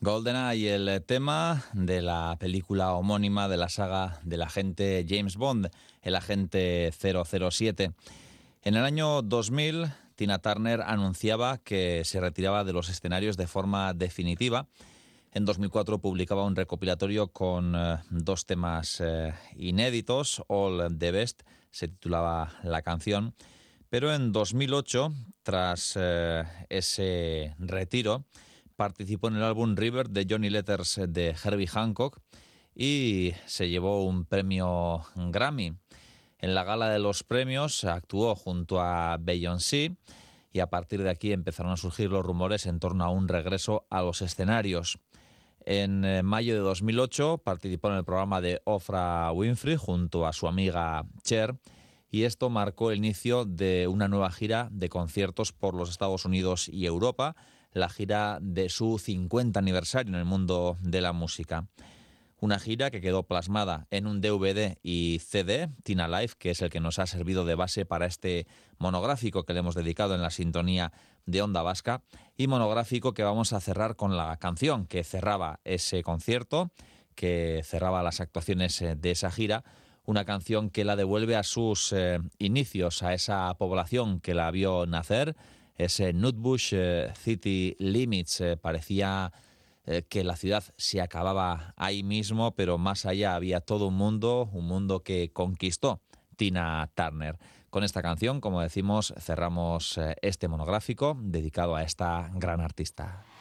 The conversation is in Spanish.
GoldenEye, el tema de la película homónima de la saga del agente James Bond, el agente 007. En el año 2000, Tina Turner anunciaba que se retiraba de los escenarios de forma definitiva. En 2004 publicaba un recopilatorio con dos temas inéditos, All the Best, se titulaba la canción. Pero en 2008, tras ese retiro, participó en el álbum River de Johnny Letters de Herbie Hancock y se llevó un premio Grammy. En la gala de los premios actuó junto a Beyoncé y a partir de aquí empezaron a surgir los rumores en torno a un regreso a los escenarios. En mayo de 2008 participó en el programa de Oprah Winfrey junto a su amiga Cher, y esto marcó el inicio de una nueva gira de conciertos por los Estados Unidos y Europa, la gira de su 50 aniversario en el mundo de la música. Una gira que quedó plasmada en un DVD y CD, Tina Live, que es el que nos ha servido de base para este monográfico que le hemos dedicado en la sintonía de Onda Vasca, y monográfico que vamos a cerrar con la canción que cerraba ese concierto, que cerraba las actuaciones de esa gira, una canción que la devuelve a sus inicios, a esa población que la vio nacer, ese Nutbush City Limits. Parecía que la ciudad se acababa ahí mismo, pero más allá había todo un mundo que conquistó Tina Turner. Con esta canción, como decimos, cerramos este monográfico dedicado a esta gran artista.